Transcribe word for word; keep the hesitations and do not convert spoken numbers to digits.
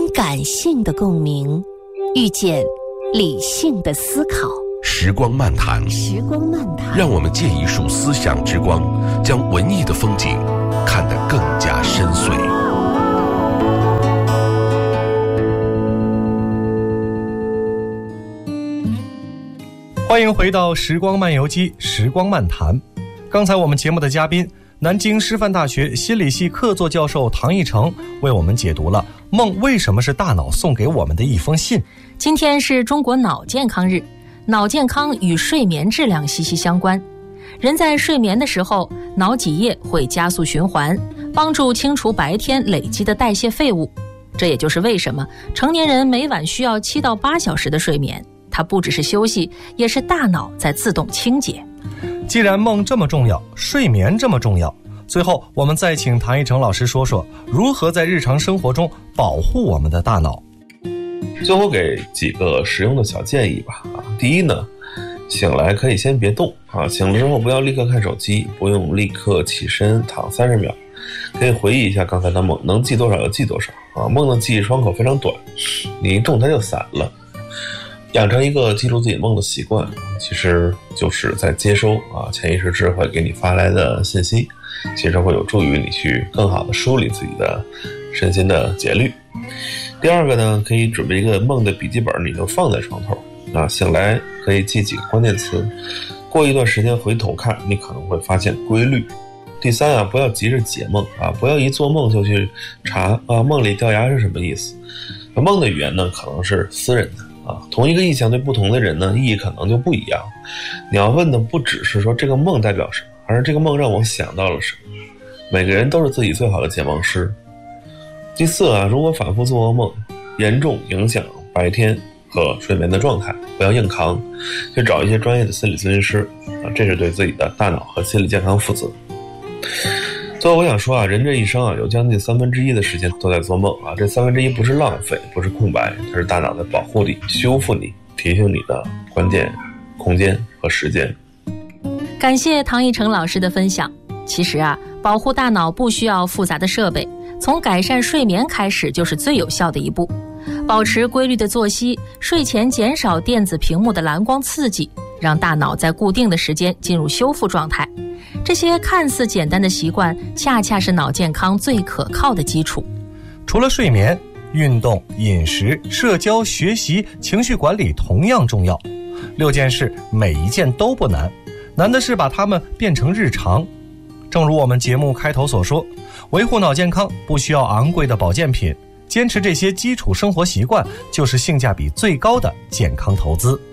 感性的共鸣，遇见理性的思考。 时光漫谈， 时光漫谈， 让我们借一束思想之光，将文艺的风景看得更加深邃。 欢迎回到时光漫游记，时光漫谈。刚才我们节目的嘉宾，南京师范大学心理系客座教授唐奕成为我们解读了梦为什么是大脑送给我们的一封信。 今天是中国脑健康日，脑健康与睡眠质量息息相关。人在睡眠的时候，脑脊液会加速循环，帮助清除白天累积的代谢废物。这也就是为什么成年人每晚需要七到八小时的睡眠，它不只是休息，也是大脑在自动清洁。 既然梦这么重要，睡眠这么重要，最后我们再请唐奕成老师说说如何在日常生活中保护我们的大脑。 最后给几个实用的小建议吧。啊，第一呢，醒来可以先别动啊，醒了之后不要立刻看手机，不用立刻起身躺三十秒，可以回忆一下刚才的梦，能记多少就记多少啊。梦的记忆窗口非常短，你一动它就散了。养成一个记录自己梦的习惯，其实就是在接收啊潜意识智慧给你发来的信息，其实会有助于你去更好的梳理自己的身心的节律。第二个呢，可以准备一个梦的笔记本，你就放在床头啊，醒来可以记几个关键词，过一段时间回头看，你可能会发现规律。第三啊，不要急着解梦啊，不要一做梦就去查啊梦里掉牙是什么意思。梦的语言呢，可能是私人的。啊，同一个意象对不同的人呢，意义可能就不一样。你要问的不只是说这个梦代表什么，而是这个梦让我想到了什么。每个人都是自己最好的解梦师。第四啊，如果反复做噩梦，严重影响白天和睡眠的状态，不要硬扛，去找一些专业的心理咨询师啊，这是对自己的大脑和心理健康负责。最后我想说啊，人这一生啊，有将近三分之一的时间都在做梦啊，这三分之一不是浪费，不是空白，它是大脑在保护你、修复你、提醒你的关键空间和时间。 感谢唐奕成老师的分享。其实啊，保护大脑不需要复杂的设备，从改善睡眠开始就是最有效的一步。保持规律的作息，睡前减少电子屏幕的蓝光刺激，让大脑在固定的时间进入修复状态。这些看似简单的习惯，恰恰是脑健康最可靠的基础。 除了睡眠，运动、饮食、社交、学习、情绪管理同样重要。六件事每一件都不难，难的是把它们变成日常。正如我们节目开头所说，维护脑健康不需要昂贵的保健品，坚持这些基础生活习惯就是性价比最高的健康投资。